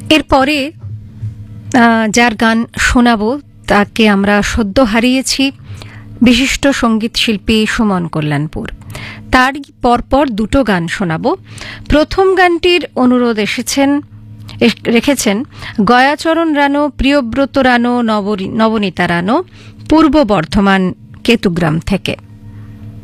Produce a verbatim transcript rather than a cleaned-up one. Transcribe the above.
এরপরে যার গান শোনাবো তাকে আমরা সদ্য হারিয়েছি, বিশিষ্ট সঙ্গীত শিল্পী সুমন কল্যাণপুর। তার পরপর দুটো গান শোনাবো। প্রথম গানটির অনুরোধ এসেছেন রেখেছেন গয়াচরণ রানো, প্রিয়ব্রত রানো, নবনীতা রানো, পূর্ব বর্ধমান কেতুগ্রাম থেকে।